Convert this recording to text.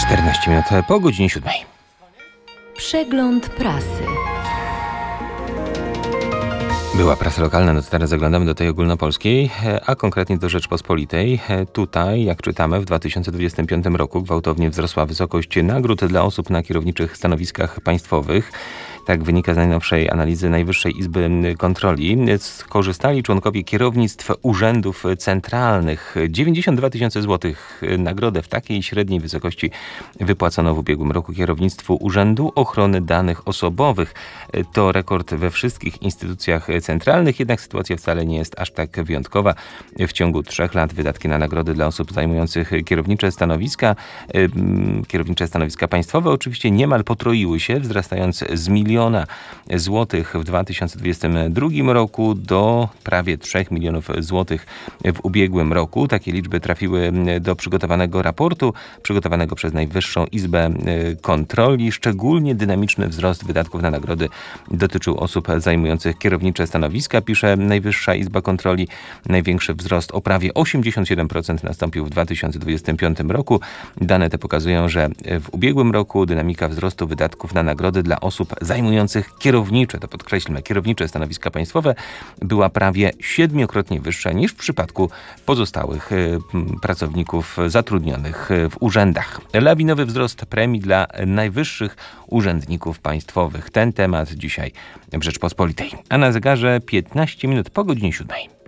14 minut po godzinie 7. Przegląd prasy. Była prasa lokalna, no to teraz zaglądamy do tej ogólnopolskiej, a konkretnie do Rzeczpospolitej. Tutaj, jak czytamy, w 2025 roku gwałtownie wzrosła wysokość nagród dla osób na kierowniczych stanowiskach państwowych. Tak wynika z najnowszej analizy Najwyższej Izby Kontroli. Skorzystali członkowie kierownictw urzędów centralnych. 92 tysiące złotych nagrodę w takiej średniej wysokości wypłacono w ubiegłym roku kierownictwu Urzędu Ochrony Danych Osobowych. To rekord we wszystkich instytucjach centralnych, jednak sytuacja wcale nie jest aż tak wyjątkowa. W ciągu 3 lat wydatki na nagrody dla osób zajmujących kierownicze stanowiska państwowe oczywiście niemal potroiły się, wzrastając z 1 miliona złotych w 2022 roku do prawie 3 milionów złotych w ubiegłym roku. Takie liczby trafiły do przygotowanego raportu, przygotowanego przez Najwyższą Izbę Kontroli. Szczególnie dynamiczny wzrost wydatków na nagrody dotyczył osób zajmujących kierownicze stanowiska, pisze Najwyższa Izba Kontroli. Największy wzrost o prawie 87% nastąpił w 2025 roku. Dane te pokazują, że w ubiegłym roku dynamika wzrostu wydatków na nagrody dla osób zajmujących kierownicze, to podkreślmy, kierownicze stanowiska państwowe była prawie 7-krotnie wyższa niż w przypadku pozostałych pracowników zatrudnionych w urzędach. Lawinowy wzrost premii dla najwyższych urzędników państwowych. Ten temat dzisiaj w Rzeczpospolitej. A na zegarze 15 minut po godzinie 7.